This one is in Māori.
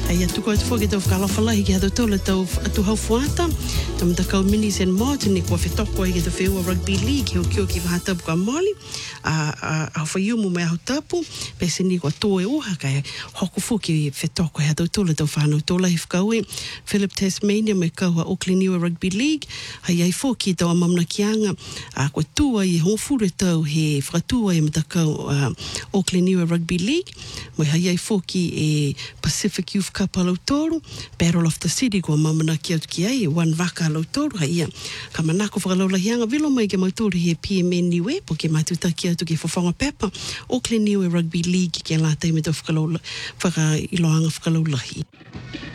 Ai atu koe te whoke tau whakalawhalahi ki hatu tole tau atu hau fuata. Tau mtakau Minis and Martin kua whetoko i ke te wheua Rugby League heo kio ki wahatapu ka Māli. Au whaiumu me ahu tapu. Pese ni kua toe oha kai hoku fuki whetoko i hatu tole tau whanau tola i whakaue. Philip Tasmania me kaua Auckland Niwa Rugby League. Hai ai fuki tau amamna kianga. Kua tua i hofure tau he whakatua i mtakau Auckland Niwa Rugby League. Mai hai ai fuki e Pacific Youth Cup Lautoru, Battle of the City kua mamana ki atu ki ai, One Vaka Lautoru, hai ia. Ka manako whakalaulahianga vilo mai ke mauturi he PMN niwe, po ke matuta ki atu ki whawhanga pepa, Auckland Niwe Rugby League ki a lātai me tau whakailoanga whakalaulahi.